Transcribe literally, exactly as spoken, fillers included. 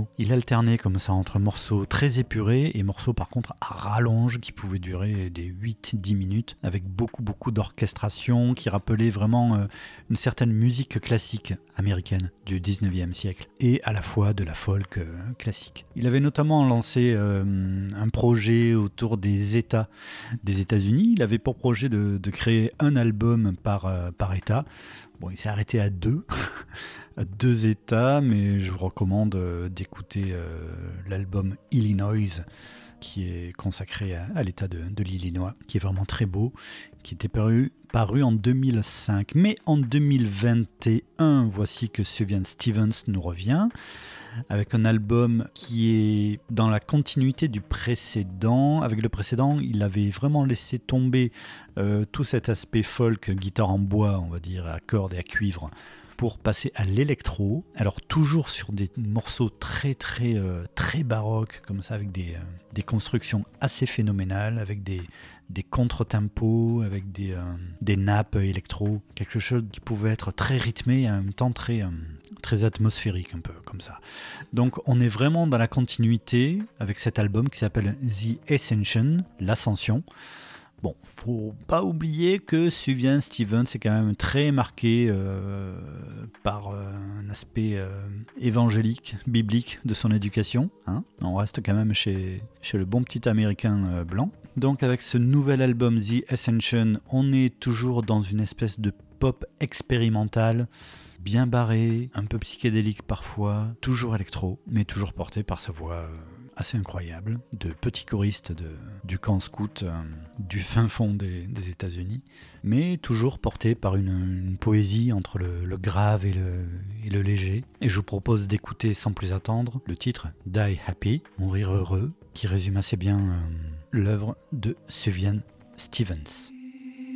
morceaux. Il alternait comme ça entre morceaux très épurés et morceaux par contre à rallonge qui pouvaient durer des huit dix minutes avec beaucoup beaucoup d'orchestration qui rappelait vraiment euh, une certaine musique classique américaine du dix-neuvième siècle et à la fois de la folk euh, classique. Il avait notamment lancé euh, un projet autour des États des États-Unis. Il avait pour projet de, de créer un album par, euh, par État. Bon, il s'est arrêté à deux, à deux États, mais je vous recommande euh, d'écouter euh, l'album Illinois, qui est consacré à, à l'État de, de l'Illinois, qui est vraiment très beau, qui était paru, paru en deux mille cinq. Mais en deux mille vingt et un, voici que Sufjan Stevens nous revient, avec un album qui est dans la continuité du précédent. Avec le précédent, il avait vraiment laissé tomber euh, tout cet aspect folk, guitare en bois, on va dire, à cordes et à cuivre, pour passer à l'électro. Alors toujours sur des morceaux très très euh, très baroques, comme ça, avec des, euh, des constructions assez phénoménales, avec des, des contre-tempos, avec des, euh, des nappes électro, quelque chose qui pouvait être très rythmé et en même temps très... Euh, très atmosphérique, un peu comme ça. Donc on est vraiment dans la continuité avec cet album qui s'appelle The Ascension, l'Ascension. Bon, faut pas oublier que Sufjan Stevens est quand même très marqué euh, par euh, un aspect euh, évangélique, biblique de son éducation. Hein. On reste quand même chez, chez le bon petit américain euh, blanc. Donc avec ce nouvel album The Ascension, on est toujours dans une espèce de pop expérimental, bien barré, un peu psychédélique parfois, toujours électro, mais toujours porté par sa voix euh, assez incroyable, de petit choriste de, du camp scout euh, du fin fond des, des États-Unis, mais toujours porté par une, une poésie entre le, le grave et le, et le léger. Et je vous propose d'écouter sans plus attendre le titre Die Happy, Mourir heureux, qui résume assez bien euh, l'œuvre de Sufjan Stevens.